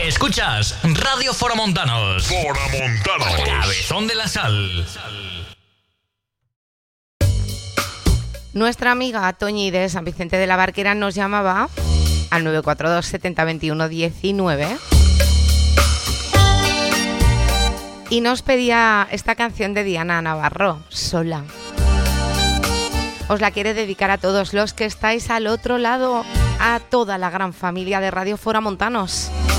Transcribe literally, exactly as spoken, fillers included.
Escuchas Radio Foramontanos. Foramontanos. Cabezón de la Sal. Nuestra amiga Toñi de San Vicente de la Barquera nos llamaba al nueve cuatro dos, setenta, veintiuno, diecinueve y nos pedía esta canción de Diana Navarro, Sola. Os la quiere dedicar a todos los que estáis al otro lado, a toda la gran familia de Radio Foramontanos.